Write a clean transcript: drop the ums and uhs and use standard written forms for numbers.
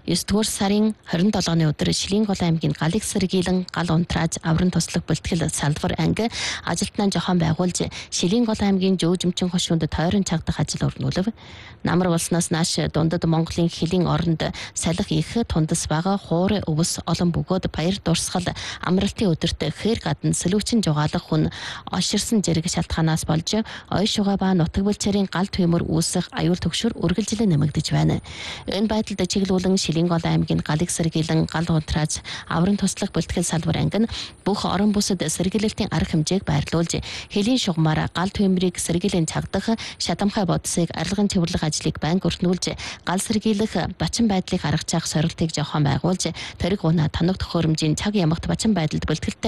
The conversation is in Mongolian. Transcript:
9-р сарын 27-ны өдөр Шилэнголын аймгийн Галыг сэргийлэн гал унтрааж аврын туслах бэлтгэл салбар анги ажилтнаа жохон байгуулж Шилэнголын аймгийн Жөөжмчин хошуунд тойрон чагдах ажил өрнүүлв. Намар болсноос нааш дундад Монголын хэлийн оронд салхи их тундас бага хуурай өвс олон бөгөөд баяр дурсгал амралтын өдөрт хээр гадна сэлүүчин жугаалах хүн оширсон зэрэг шалтгаанаас болж ой шугай ба нутаг булчирын гал түймөр үүсэх аюул төгшөр үргэлжлэн нэмэгдэж байна. Энэ байдалд чиглүүлэн Шилэнголын аймгийн Галыг сэргийлэн гал унтрааж аврын туслах бэлтгэл салбар анги нь бүх орон бүсэд сэргийлэлтийн арга хэмжээг байрлуулж хэлийн шугамаар гал түймрийг сэргийлэн чагдах шатамхай бодисыг арилган цэвэрлэх ажлыг банк өртнүүлж гал сэргийлэх бачин байдлыг харгацаах сорилтыг жохон байгуулж тэрэг унаа тоног төхөөрөмжийн цаг ямагт бачин байдалд бэлтгэлтэй